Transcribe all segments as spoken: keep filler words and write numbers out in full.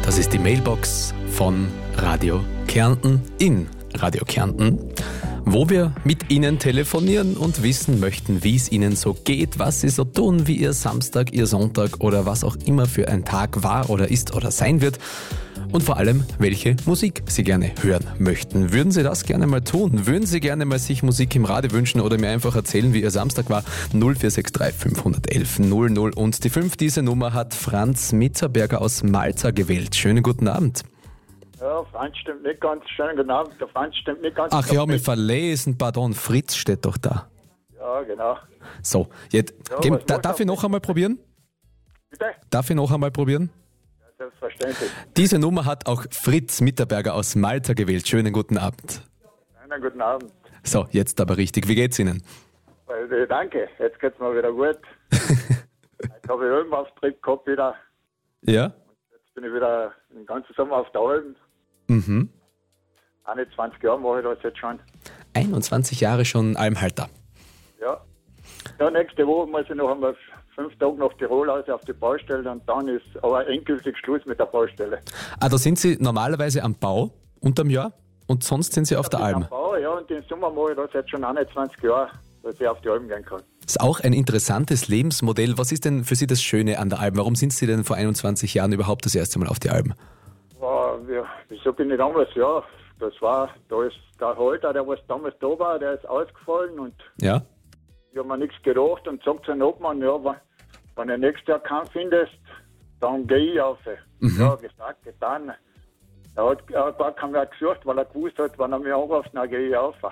Das ist die Mailbox von Radio Kärnten in Radio Kärnten, wo wir mit Ihnen telefonieren und wissen möchten, wie es Ihnen so geht, was Sie so tun, wie Ihr Samstag, Ihr Sonntag oder was auch immer für ein Tag war oder ist oder sein wird. Und vor allem, welche Musik Sie gerne hören möchten. Würden Sie das gerne mal tun? Würden Sie gerne mal sich Musik im Radio wünschen oder mir einfach erzählen, wie Ihr Samstag war? null vier sechs drei fünf eins eins null null und die fünf. Diese Nummer hat Franz Mitterberger aus Malta gewählt. Schönen guten Abend. Ja, Franz stimmt nicht ganz. Schönen guten Abend. Der Franz stimmt nicht ganz. Ach ja, mir verlesen, pardon. Fritz steht doch da. Ja, genau. So, jetzt, Ja, geben, was da, willst darf du ich noch einmal probieren? Bitte? Darf ich noch einmal probieren? Ja, selbstverständlich. Diese Nummer hat auch Fritz Mitterberger aus Malta gewählt. Schönen guten Abend. Einen guten Abend. So, jetzt aber richtig. Wie geht's Ihnen? Äh, danke, jetzt geht's mir wieder gut. Jetzt habe ich Albenauftritt gehabt wieder. Ja? Jetzt bin ich wieder den ganzen Sommer auf der Alben. Mhm. einundzwanzig Jahre mache ich das jetzt schon. einundzwanzig Jahre schon Almhalter. Ja. Ja, nächste Woche muss ich noch einmal fünf Tage nach Tirol aus auf die Baustelle und dann ist aber endgültig Schluss mit der Baustelle. Ah, da sind Sie normalerweise am Bau unterm Jahr und sonst sind Sie auf der Ich bin Alm. am Bau, ja, und im Sommer mache ich das jetzt schon einundzwanzig Jahre, dass ich auf die Alben gehen kann. Das ist auch ein interessantes Lebensmodell. Was ist denn für Sie das Schöne an der Alm? Warum sind Sie denn vor einundzwanzig Jahren überhaupt das erste Mal auf die Alm? War, ja, wieso bin ich damals? Ja, das war, da ist der Halter, der was damals da war, der ist ausgefallen und Ja? ich habe mir nichts gedacht und sagt sein Obmann, ja, wenn, wenn du nächstes Jahr keinen findest, dann gehe ich auf. Mhm. Ja, gesagt, getan. Er hat, er hat gar keinen mehr gesucht, weil er gewusst hat, wenn er mich anruft, dann gehe ich auf.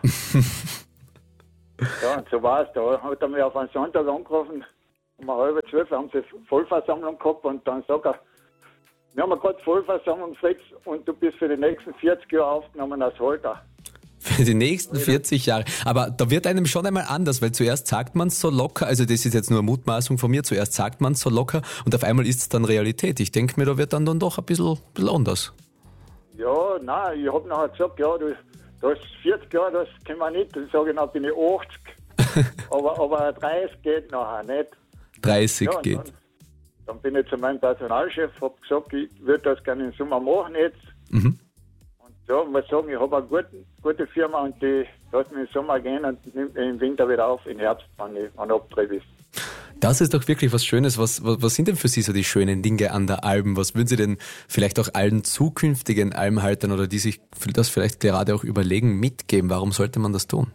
Ja, und so war es. Da hat er mich auf einen Sonntag angerufen, um halb zwölf haben sie Vollversammlung gehabt und dann sagt er, wir haben gerade Vollversammlung, Fritz, und du bist für die nächsten vierzig Jahre aufgenommen als Halter. Für die nächsten vierzig Jahre. Aber da wird einem schon einmal anders, weil zuerst sagt man es so locker, also das ist jetzt nur eine Mutmaßung von mir, zuerst sagt man es so locker und auf einmal ist es dann Realität. Ich denke mir, da wird dann, dann doch ein bisschen, bisschen anders. Ja, nein, ich habe nachher gesagt, ja, du, du hast vierzig Jahre, das können wir nicht. Dann sage ich, dann bin ich achtzig. aber, aber dreißig geht nachher nicht. dreißig Ja, geht. Dann, dann bin ich zu meinem Personalchef, habe gesagt, ich würde das gerne im Sommer machen jetzt. Mhm. Und ja, muss sagen, ich habe eine gute, gute Firma und die lässt mich im Sommer gehen und nimmt mich im Winter wieder auf, im Herbst, wenn ich an Abtrieb ist. Das ist doch wirklich was Schönes. Was, was, was sind denn für Sie so die schönen Dinge an der Alm? Was würden Sie denn vielleicht auch allen zukünftigen Almhaltern oder die sich das vielleicht gerade auch überlegen, mitgeben? Warum sollte man das tun?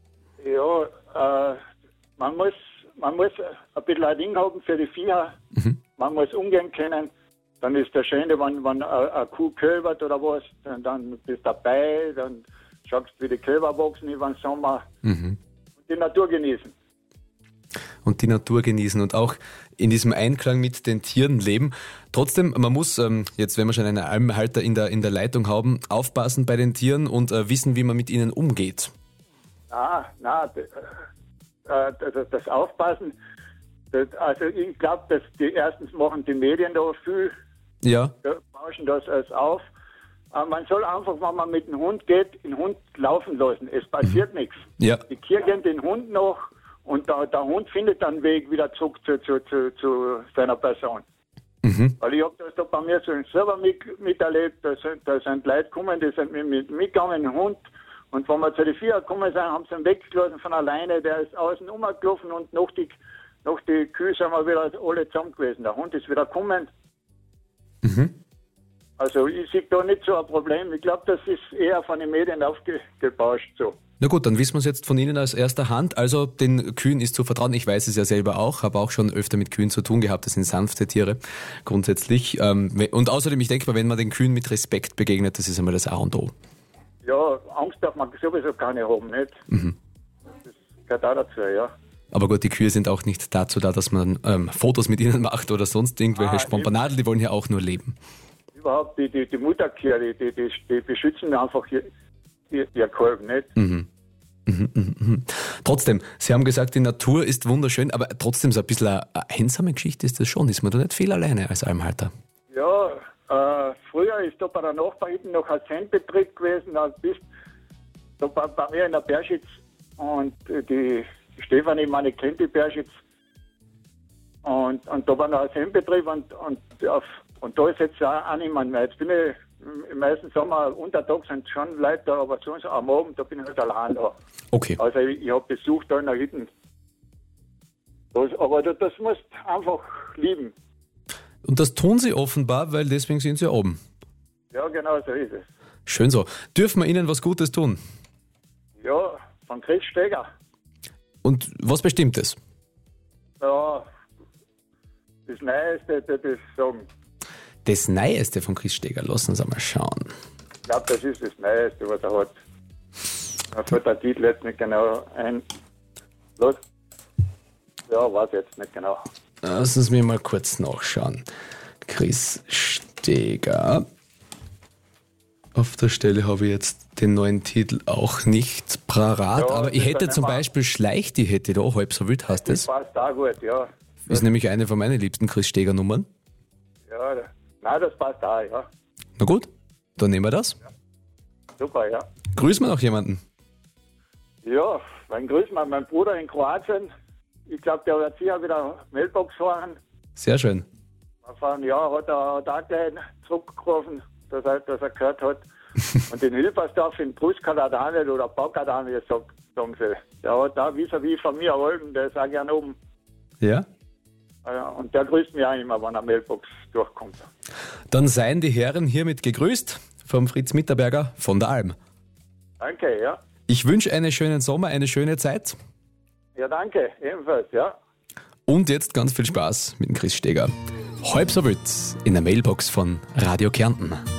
Ja, äh, man muss, man muss ein bisschen ein Ding haben für die Viecher. Mhm. Man muss umgehen können. Dann ist das Schöne, wenn, wenn eine Kuh kälbert oder was, dann, dann bist du dabei, dann schaust du, wie die Kälber wachsen über den Sommer. Mhm. Und die Natur genießen. Und die Natur genießen und auch in diesem Einklang mit den Tieren leben. Trotzdem, man muss ähm, jetzt, wenn wir schon einen Almhalter in der, in der Leitung haben, aufpassen bei den Tieren und äh, wissen, wie man mit ihnen umgeht. Ah, nein, das, das, das Aufpassen, das, also ich glaube, dass die erstens machen die Medien da viel, ja. Da bauschen das alles auf. Aber man soll einfach, wenn man mit dem Hund geht, den Hund laufen lassen. Es passiert mhm. nichts. Ja. Die Tiere gehen den Hund nach und der, der Hund findet dann einen Weg wieder zurück zu, zu, zu, zu seiner Person. Mhm. Weil ich habe das da bei mir so selber mit, miterlebt, da sind, da sind Leute gekommen, die sind mit, mit, mitgegangen, ein Hund. Und wenn wir zu den Vier gekommen sind, haben sie ihn weggelassen von alleine, der ist außen rumgelaufen und nach die, nach die Kühe sind wir wieder alle zusammen gewesen. Der Hund ist wieder gekommen. Mhm. Also ich sehe da nicht so ein Problem. Ich glaube, das ist eher von den Medien aufgebauscht so. Na gut, dann wissen wir es jetzt von Ihnen aus erster Hand. Also den Kühen ist zu vertrauen. Ich weiß es ja selber auch, habe auch schon öfter mit Kühen zu tun gehabt. Das sind sanfte Tiere grundsätzlich. Und außerdem, ich denke mal, wenn man den Kühen mit Respekt begegnet, das ist einmal das A und O. Ja, Angst darf man sowieso keine haben, nicht? Mhm. Das gehört auch dazu, ja. Aber gut, die Kühe sind auch nicht dazu da, dass man ähm, Fotos mit ihnen macht oder sonst irgendwelche ah, Spompanadeln, die wollen ja auch nur leben. Überhaupt, die, die, die Mutterkühe, die, die, die beschützen einfach ihr, ihr, ihr Kalb, nicht? Mhm. Mhm, mhm, mhm. Trotzdem, Sie haben gesagt, die Natur ist wunderschön, aber trotzdem so ein bisschen eine, eine einsame Geschichte ist das schon. Ist man da nicht viel alleine als Almhalter? Ja, äh, früher ist da bei der Nachbarn noch ein Sendbetrieb gewesen, da bist da bei, bei mir in der Berschitz und die Stefanie, meine kennt die Berschitz und, und da war noch ein Sendbetrieb und, und auf, und da ist jetzt auch, auch niemand mehr. Jetzt bin ich im meisten Sommer, untertags sind schon Leute da, aber sonst am Abend, da bin ich nicht allein da. Okay. Also ich, ich habe Besuch da in der Hütte. Das, aber das, das musst du einfach lieben. Und das tun Sie offenbar, weil deswegen sind Sie oben. Ja, genau so ist es. Schön so. Dürfen wir Ihnen was Gutes tun? Ja, von Chris Steger. Und was bestimmt es? Ja, das Neueste, das ist sagen. Das Neueste von Chris Steger, lassen Sie mal schauen. Ich glaube, das ist das Neueste, was er hat. Mir fällt der Titel jetzt nicht genau ein. Los. Ja, weiß jetzt nicht genau. Lassen Sie mich mal kurz nachschauen. Chris Steger. Auf der Stelle habe ich jetzt den neuen Titel auch nicht parat, Ja, aber ich das hätte ist zum nicht Beispiel Schleich, die hätte da halb so wild, heißt Das das? passt auch gut, ja. Ist nämlich eine von meinen liebsten Chris Steger Nummern. Ja, nein, das passt auch, ja. Na gut, dann nehmen wir das. Super, ja. Grüßen wir noch jemanden. Ja, mein Grüß mal, mein Bruder in Kroatien. Ich glaube, der wird sicher wieder Mailbox fahren. Sehr schön. Vor einem Jahr hat er, hat er gleich zurückgerufen, dass er, dass er gehört hat. Und den Hilfersdorf in Bruskala Daniel oder Bauka Daniel, sagen sie. Der hat da vis-à-vis von mir erholfen, der ist auch gerne oben. Ja? Und der grüßt mich auch immer, wenn er Mailbox durchkommt. Dann seien die Herren hiermit gegrüßt vom Fritz Mitterberger von der Alm. Danke, ja. Ich wünsche einen schönen Sommer, eine schöne Zeit. Ja, danke, ebenfalls, ja. Und jetzt ganz viel Spaß mit dem Chris Steger. Halb so wild in der Mailbox von Radio Kärnten.